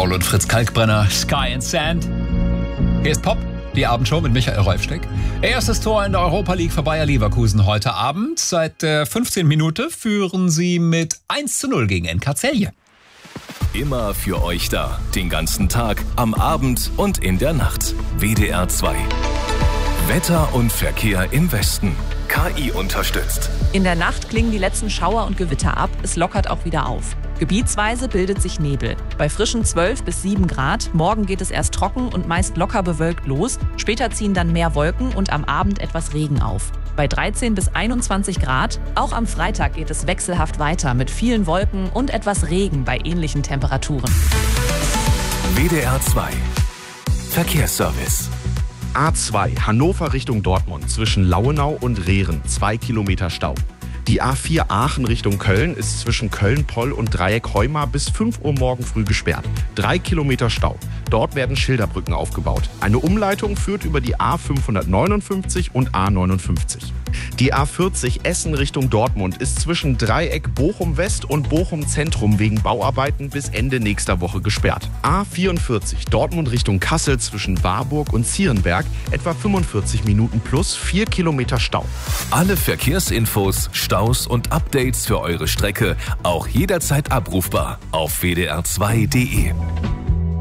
Paul und Fritz Kalkbrenner, Sky and Sand. Hier ist Pop, die Abendshow mit Michael Reufsteck. Erstes Tor in der Europa League für Bayer Leverkusen heute Abend. Seit der 15. Minute führen sie mit 1:0 gegen NK Celje. Immer für euch da, den ganzen Tag, am Abend und in der Nacht. WDR 2. Wetter und Verkehr im Westen. KI unterstützt. In der Nacht klingen die letzten Schauer und Gewitter ab. Es lockert auch wieder auf. Gebietsweise bildet sich Nebel. Bei frischen 12 bis 7 Grad. Morgen geht es erst trocken und meist locker bewölkt los. Später ziehen dann mehr Wolken und am Abend etwas Regen auf. Bei 13 bis 21 Grad. Auch am Freitag geht es wechselhaft weiter mit vielen Wolken und etwas Regen bei ähnlichen Temperaturen. WDR 2. Verkehrsservice. A2 Hannover Richtung Dortmund zwischen Lauenau und Rehren 2 Kilometer Stau. Die A4 Aachen Richtung Köln ist zwischen Köln-Poll und Dreieck Heumar bis 5 Uhr morgen früh gesperrt. 3 Kilometer Stau. Dort werden Schilderbrücken aufgebaut. Eine Umleitung führt über die A559 und A59. Die A40 Essen Richtung Dortmund ist zwischen Dreieck Bochum-West und Bochum-Zentrum wegen Bauarbeiten bis Ende nächster Woche gesperrt. A44 Dortmund Richtung Kassel zwischen Warburg und Zierenberg etwa 45 Minuten plus 4 Kilometer Stau. Alle Verkehrsinfos, Staus und Updates für eure Strecke auch jederzeit abrufbar auf wdr2.de.